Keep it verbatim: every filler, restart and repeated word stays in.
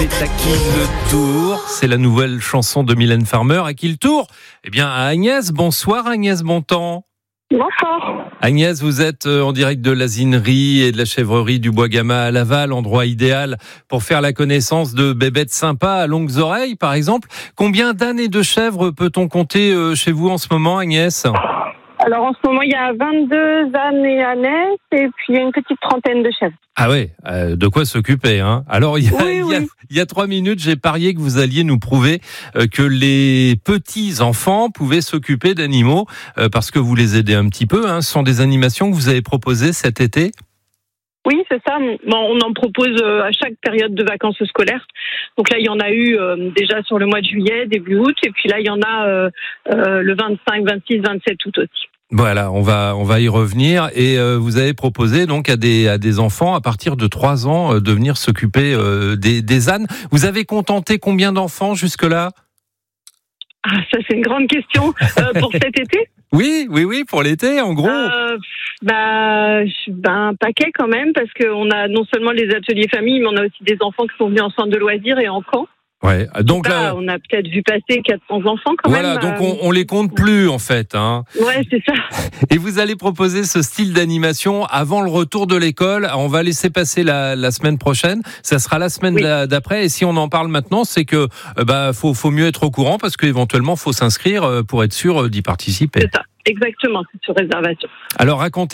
À qui le tour? C'est la nouvelle chanson de Mylène Farmer. À qui le tour? Eh bien, à Agnès. Bonsoir Agnès Bontemps. Bonsoir. Agnès, vous êtes en direct de l'asinerie et de la chèvrerie du Bois-Gama à Laval, endroit idéal pour faire la connaissance de bébêtes sympas à longues oreilles, par exemple. Combien d'ânes et de chèvres peut-on compter chez vous en ce moment, Agnès? Alors en ce moment, il y a vingt-deux ânes et ânesses et puis il y a une petite trentaine de chèvres. Ah ouais, euh, de quoi s'occuper, hein. Alors il y a, oui, il y a, oui. il y a trois minutes, j'ai parié que vous alliez nous prouver euh, que les petits enfants pouvaient s'occuper d'animaux euh, parce que vous les aidez un petit peu, hein. Ce sont des animations que vous avez proposées cet été. Oui, c'est ça. Bon, on en propose à chaque période de vacances scolaires. Donc là, il y en a eu euh, déjà sur le mois de juillet, début août, et puis là, il y en a euh, euh, le vingt-cinq, vingt-six, vingt-sept août aussi. Voilà, on va on va y revenir. Et euh, vous avez proposé donc à des à des enfants à partir de trois ans euh, de venir s'occuper euh, des des ânes. Vous avez contenté combien d'enfants jusque-là? Ah, ça c'est une grande question euh, pour cet été. Oui, oui, oui, pour l'été, en gros. Euh, bah, bah, un paquet quand même, parce qu'on a non seulement les ateliers famille, mais on a aussi des enfants qui sont venus en centre de loisirs et en camp. Ouais, donc là, là, on a peut-être vu passer quatre cents enfants quand voilà, même. Voilà, donc on, on les compte plus en fait, hein. Ouais, c'est ça. Et vous allez proposer ce style d'animation avant le retour de l'école. On va laisser passer la, la semaine prochaine. Ça sera la semaine oui. d'après. Et si on en parle maintenant, c'est que bah faut faut mieux être au courant parce qu'éventuellement faut s'inscrire pour être sûr d'y participer. C'est ça, exactement. C'est sur réservation. Alors racontez.